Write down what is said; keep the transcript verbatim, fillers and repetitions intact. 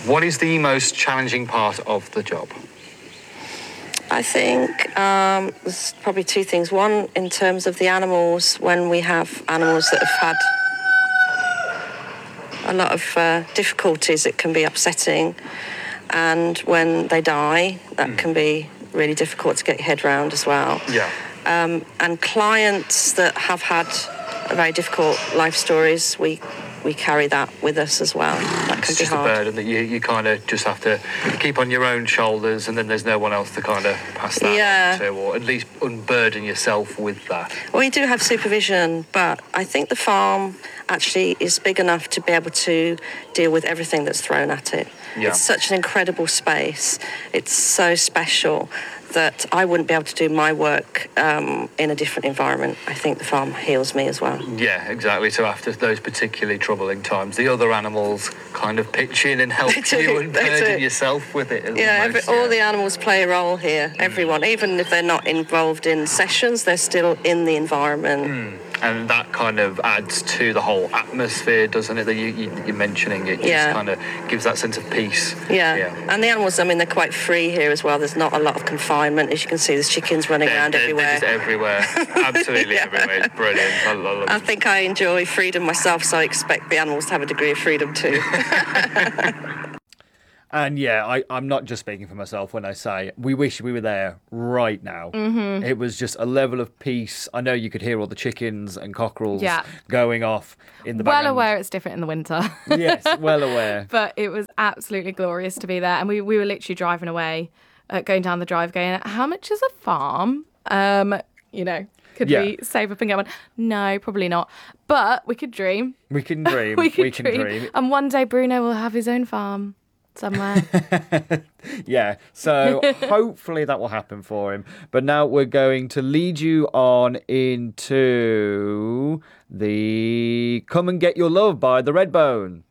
What is the most challenging part of the job? I think um, there's probably two things. One, in terms of the animals, when we have animals that have had a lot of uh, difficulties, it can be upsetting. And when they die, that mm. can be really difficult to get your head around as well. Yeah. Um, and clients that have had very difficult life stories, we we carry that with us as well. That can it's be just hard. a burden that you, you kind of just have to keep on your own shoulders, and then there's no one else to kind of pass that yeah. on to, or at least unburden yourself with that. Well, we do have supervision, but I think the farm actually is big enough to be able to deal with everything that's thrown at it. Yeah. It's such an incredible space. It's so special that I wouldn't be able to do my work um, in a different environment. I think the farm heals me as well. Yeah, exactly. So after those particularly troubling times, the other animals kind of pitch in and help you and burden yourself with it. Yeah, every, yeah, all the animals play a role here. Everyone, even if they're not involved in sessions, they're still in the environment. Mm. And that kind of adds to the whole atmosphere, doesn't it? That you, you, you're mentioning it just yeah. kind of gives that sense of peace. Yeah. yeah. And the animals, I mean, they're quite free here as well. There's not a lot of confinement. As you can see, there's chickens running they're, around they're, everywhere. They're just everywhere. Absolutely yeah. everywhere. It's brilliant. I, love I it. think I enjoy freedom myself, so I expect the animals to have a degree of freedom too. And yeah, I, I'm not just speaking for myself when I say we wish we were there right now. Mm-hmm. It was just a level of peace. I know you could hear all the chickens and cockerels yeah. going off in the well background. Well aware it's different in the winter. Yes, well aware. But it was absolutely glorious to be there. And we, we were literally driving away, uh, going down the drive going, how much is a farm? Um, you know, could yeah. we save up and get one? No, probably not. But we could dream. We can dream. we could we can dream. dream. And one day Bruno will have his own farm. Somewhere. yeah, so hopefully that will happen for him. But now we're going to lead you on into the Come and Get Your Love by the Redbone.